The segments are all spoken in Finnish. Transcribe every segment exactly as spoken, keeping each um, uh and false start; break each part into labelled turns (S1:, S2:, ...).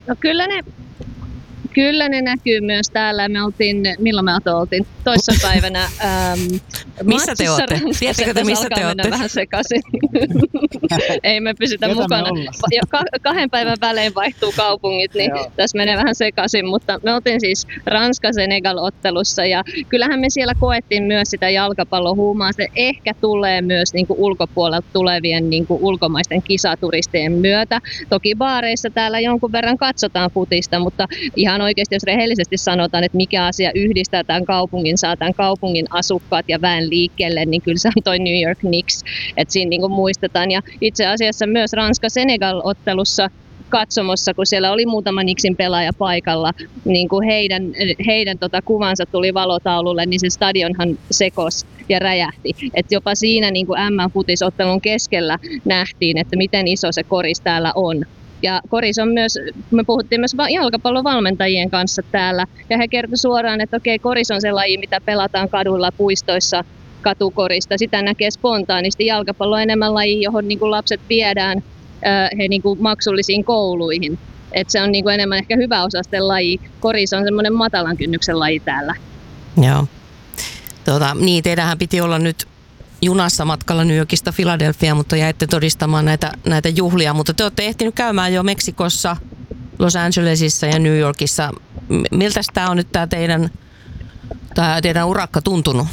S1: No kyllä ne, kyllä ne näkyy myös täällä. Me oltiin, milloin me oltiin? Toissapäivänä. Ähm,
S2: missä te olette? Tiedättekö te, missä te olette?
S1: Vähän sekaisin. Ei me pysytä
S3: Ketä
S1: mukana. Jo kahden päivän välein vaihtuu kaupungit, niin tässä menee vähän sekaisin. Mutta me oltiin siis Ranska-Senegal-ottelussa ja kyllähän me siellä koettiin myös sitä jalkapallohuumaa. Se ehkä tulee myös niin kuin ulkopuolelta tulevien niin kuin ulkomaisten kisaturistien myötä. Toki baareissa täällä jonkun verran katsotaan futista, mutta ihan oikeasti jos rehellisesti sanotaan, että mikä asia yhdistää tämän kaupungin, saa tämän kaupungin asukkaat ja väen liikkeelle, niin kyllä se on toi New York Knicks, että siinä niin kuin muistetaan. Ja itse asiassa myös Ranska-Senegal-ottelussa katsomossa, kun siellä oli muutama Knicksin pelaaja paikalla, niin kun heidän, heidän tota kuvansa tuli valotaululle, niin se stadionhan sekosi ja räjähti. Et jopa siinä niin M M-futisottelun keskellä nähtiin, että miten iso se koris täällä on. Ja koris on myös, me puhuttiin myös jalkapallovalmentajien kanssa täällä, ja he kertoi suoraan, että okei, koris on se laji, mitä pelataan kaduilla, puistoissa, katukorista. Sitä näkee spontaanisti. Jalkapallo on enemmän laji, johon niin kuin lapset viedään he niin kuin maksullisiin kouluihin. Et se on niin kuin enemmän ehkä hyväosaisten laji. Koris on semmoinen matalan kynnyksen laji täällä.
S2: Joo. Tuota, niin, teidänhän piti olla nyt junassa matkalla New Yorkista Philadelphia, mutta jäitte todistamaan näitä, näitä juhlia. Mutta te olette ehtinyt käymään jo Meksikossa, Los Angelesissa ja New Yorkissa. Miltä tämä on nyt tämä teidän, tämä teidän urakka tuntunut?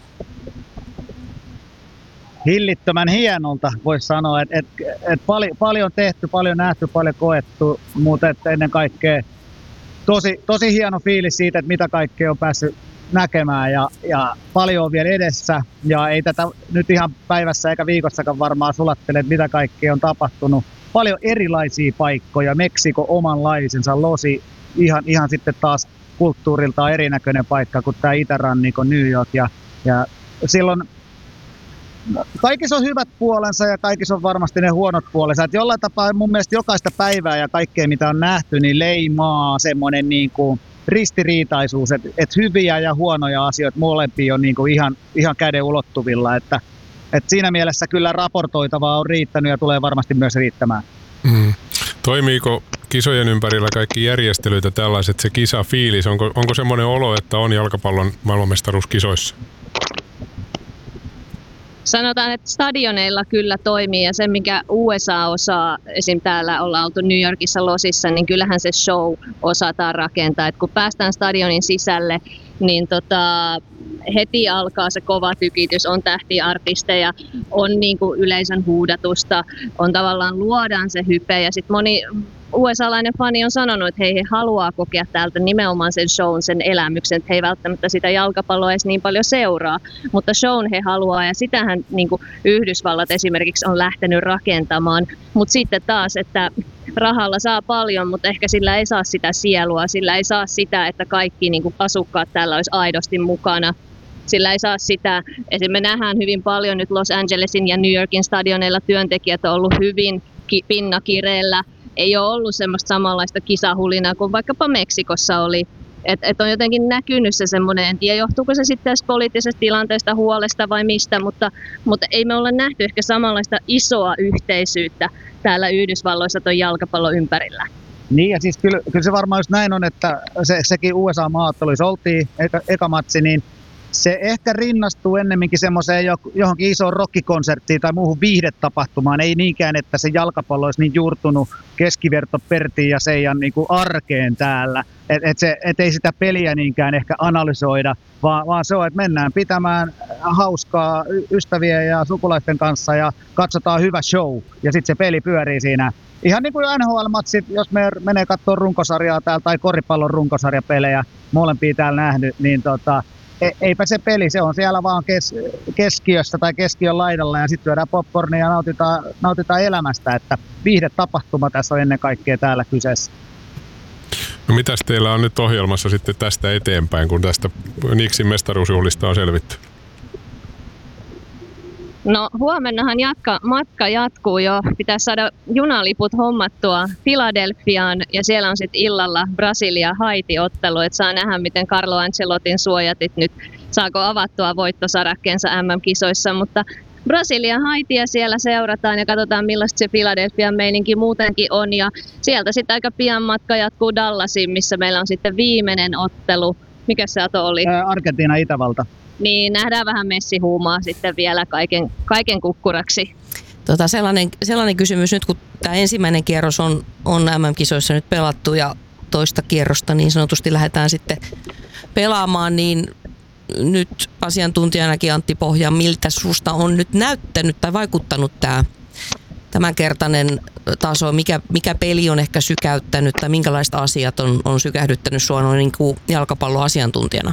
S3: Hillittömän hienolta voisi sanoa, että et, et paljon, paljon tehty, paljon nähty, paljon koettu, mutta et ennen kaikkea tosi, tosi hieno fiilis siitä, että mitä kaikkea on päässyt näkemään ja, ja paljon on vielä edessä ja ei tätä nyt ihan päivässä eikä viikossakaan varmaan sulattele, että mitä kaikkea on tapahtunut. Paljon erilaisia paikkoja, Meksiko omanlaisensa, Losi ihan, ihan sitten taas kulttuuriltaan erinäköinen paikka kuin tämä itärannikon New York ja, ja silloin kaikissa on hyvät puolensa ja kaikissa on varmasti ne huonot puolensa. Et jollain tapaa mun mielestä jokaista päivää ja kaikkea mitä on nähty, niin leimaa semmoinen niin kuin ristiriitaisuus, että et hyviä ja huonoja asioita molempia on niin kuin ihan, ihan käden ulottuvilla. Että, et siinä mielessä kyllä raportoitavaa on riittänyt ja tulee varmasti myös riittämään.
S4: Mm. Toimiiko kisojen ympärillä kaikki järjestelyt ja tällaiset, se kisafiilis? Onko, onko semmoinen olo, että on jalkapallon maailmanmestaruuskisoissa?
S1: Sanotaan, että stadioneilla kyllä toimii ja se, mikä U S A osaa, esim. Täällä ollaan oltu New Yorkissa Losissa, niin kyllähän se show osataan rakentaa. Et kun päästään stadionin sisälle, niin tota, heti alkaa se kova tykitys, on tähtiartisteja, on niinku yleisön huudatusta, on tavallaan luodaan se hype ja sitten moni U S A-lainen fani on sanonut, että hei, he haluaa kokea täältä nimenomaan sen shown, sen elämyksen, että he ei välttämättä sitä jalkapalloa edes niin paljon seuraa, mutta shown he haluaa ja sitähän niin kuin Yhdysvallat esimerkiksi on lähtenyt rakentamaan, mutta sitten taas, että rahalla saa paljon, mutta ehkä sillä ei saa sitä sielua, sillä ei saa sitä, että kaikki niin kuin asukkaat täällä olisi aidosti mukana. Sillä ei saa sitä, esimerkiksi me nähdään hyvin paljon nyt Los Angelesin ja New Yorkin stadioneilla työntekijät on ollut hyvin pinnakireellä. Ei ole ollut semmoista samanlaista kisahulinaa kuin vaikkapa Meksikossa oli. Et, et on jotenkin näkynyt se semmoinen, en tiedä johtuuko se sitten tästä poliittisesta tilanteesta, huolesta vai mistä, mutta, mutta ei me olla nähty ehkä samanlaista isoa yhteisyyttä täällä Yhdysvalloissa ton jalkapallon ympärillä.
S3: Niin ja siis kyllä, kyllä se varmaan just näin on, että se, sekin U S A-maaotteluissa oltiin eka, eka matsi, niin se ehkä rinnastuu ennemminkin semmoiseen johonkin isoon rockikonserttiin tai muuhun viihdetapahtumaan. Ei niinkään, että se jalkapallo olisi niin juurtunut keskiverto Pertiin ja Seijan niin kuin arkeen täällä. Että et et ei sitä peliä niinkään ehkä analysoida, vaan, vaan se on, että mennään pitämään hauskaa ystävien ja sukulaisten kanssa ja katsotaan hyvä show. Ja sitten se peli pyörii siinä. Ihan niin kuin N H L-matsit, jos me menee katsoa runkosarjaa täällä tai koripallon runkosarjapelejä, molempia täällä nähnyt, niin tota, eipä se peli, se on siellä vaan kes, keskiössä tai keskiön laidalla ja sitten syödään popcornia ja nautitaan, nautitaan elämästä, että viihdetapahtuma tässä on ennen kaikkea täällä kyseessä.
S4: No mitäs teillä on nyt ohjelmassa sitten tästä eteenpäin, kun tästä Knicksin mestaruusjuhlista on selvitty?
S1: No huomennahan jatka, matka jatkuu jo. Pitäisi saada junaliput hommattua Philadelphiaan ja siellä on sitten illalla Brasilia-Haiti-ottelu. Et saa nähdä, miten Carlo Ancelottin suojatit nyt saako avattua voittosarakkeensa M M-kisoissa. Mutta Brasilia Haitia siellä seurataan ja katsotaan millaista se Philadelphian meininki muutenkin on. Ja sieltä sitten aika pian matka jatkuu Dallasiin, missä meillä on sitten viimeinen ottelu. Mikä se Ato oli?
S3: Ää, Argentiina, Itävalta.
S1: Niin nähdään vähän messihuumaa sitten vielä kaiken, kaiken kukkuraksi.
S2: Tota, sellainen, sellainen kysymys nyt, kun tämä ensimmäinen kierros on, on M M-kisoissa nyt pelattu ja toista kierrosta niin sanotusti lähdetään sitten pelaamaan, niin nyt asiantuntijanakin Antti Pohja, miltä susta on nyt näyttänyt tai vaikuttanut tämä tämänkertainen taso, mikä, mikä peli on ehkä sykäyttänyt tai minkälaiset asiat on, on sykähdyttänyt sua noin niin kuin jalkapalloasiantuntijana?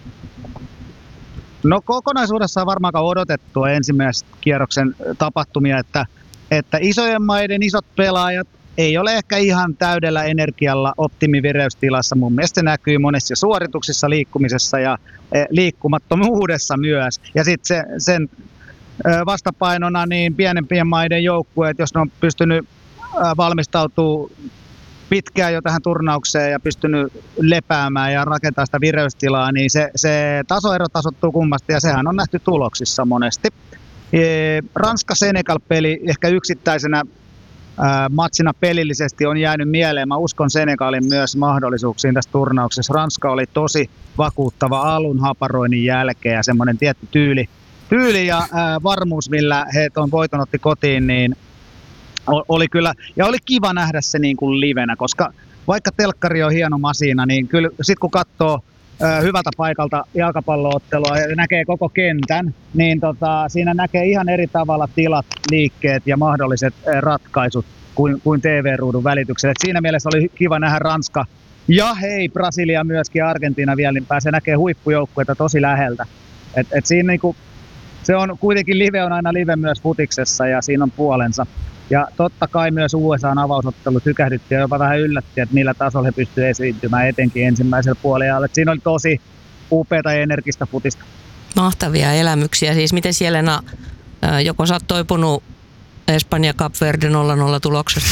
S3: No kokonaisuudessaan varmaan odotettua ensimmäisen kierroksen tapahtumia, että, että isojen maiden isot pelaajat ei ole ehkä ihan täydellä energialla optimivireystilassa. Mun mielestä se näkyy monessa suorituksissa, liikkumisessa ja liikkumattomuudessa myös. Ja sitten se, sen vastapainona niin pienempien maiden joukkueet, jos ne on pystynyt valmistautumaan pitkään jo tähän turnaukseen ja pystynyt lepäämään ja rakentamaan sitä vireystilaa, niin se, se tasoero tasoittuu kummasti ja sehän on nähty tuloksissa monesti. Ranska-Senegal-peli ehkä yksittäisenä ää, matsina pelillisesti on jäänyt mieleen. Mä uskon Senegalin myös mahdollisuuksiin tässä turnauksessa. Ranska oli tosi vakuuttava alun haparoinnin jälkeen ja semmoinen tietty tyyli, tyyli ja ää, varmuus, millä he tuon voiton otti kotiin, niin oli kyllä, ja oli kiva nähdä se niin kuin livenä, koska vaikka telkkari on hieno masina, niin kyllä sit kun katsoo ö, hyvältä paikalta jalkapalloottelua ja näkee koko kentän, niin tota, siinä näkee ihan eri tavalla tilat, liikkeet ja mahdolliset ö, ratkaisut kuin, kuin T V-ruudun välityksellä. Et siinä mielessä oli kiva nähdä Ranska ja hei, Brasilia myöskin ja Argentiina vielä, niin pääsee näkee huippujoukkueita tosi läheltä. Et, et siinä niinku, se on kuitenkin live on aina live myös futiksessa ja siinä on puolensa. Ja totta kai myös U S A:n avausottelut tykähdytti ja jopa vähän yllätti, että millä tasolla he pystyivät esiintymään etenkin ensimmäisellä puolella. Et siinä oli tosi upeata ja energistä futista.
S2: Mahtavia elämyksiä. Siis miten Jelena, joko sä oot toipunut Espanja Cap Verde nolla nolla tuloksesta?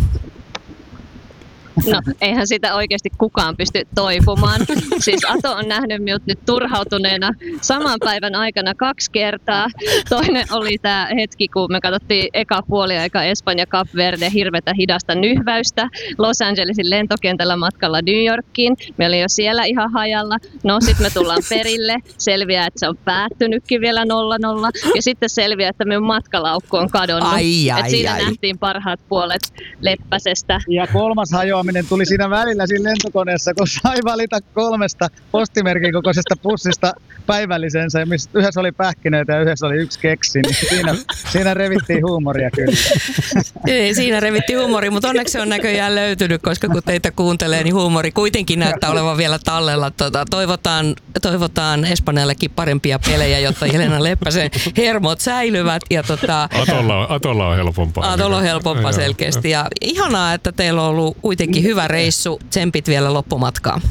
S1: No, eihän sitä oikeasti kukaan pysty toipumaan. Siis Ato on nähnyt minut nyt turhautuneena saman päivän aikana kaksi kertaa. Toinen oli tämä hetki, kun me katsottiin eka puoli aika Espanja Cap Verde hirvetä hidasta nyhväystä Los Angelesin lentokentällä matkalla New Yorkiin. Me oli jo siellä ihan hajalla. No sitten me tullaan perille. Selviää, että se on päättynytkin vielä nolla nolla. Ja sitten selviää, että minun matkalaukku on kadonnut.
S2: Ai, ai,
S1: Et siinä
S2: ai.
S1: nähtiin parhaat puolet Leppäsestä.
S3: Ja kolmas hajoaminen tuli siinä välillä siinä lentokoneessa, kun sai valita kolmesta postimerkin kokoisesta pussista päivällisensä, missä yhdessä oli pähkinöitä ja yhdessä oli yksi keksi, niin siinä, siinä revittiin huumoria kyllä.
S2: Ei, siinä revittiin huumori, mutta onneksi se on näköjään löytynyt, koska kun teitä kuuntelee, niin huumori kuitenkin näyttää olevan vielä tallella. Tota, toivotaan, toivotaan Espanjallekin parempia pelejä, jotta Jelena Leppäsen hermot säilyvät. Ja tota,
S4: Atolla, Atolla on helpompaa.
S2: Atolla on helpompaa selkeästi. Ja ihanaa, että teillä on ollut kuitenkin hyvä reissu. Tsempit vielä loppumatkaan.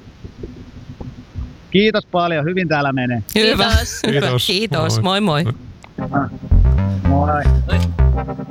S3: Kiitos paljon, hyvin täällä menee.
S2: Hyvä.
S1: Kiitos.
S2: Hyvä.
S4: Kiitos.
S2: Kiitos. Moi moi.
S3: Moi.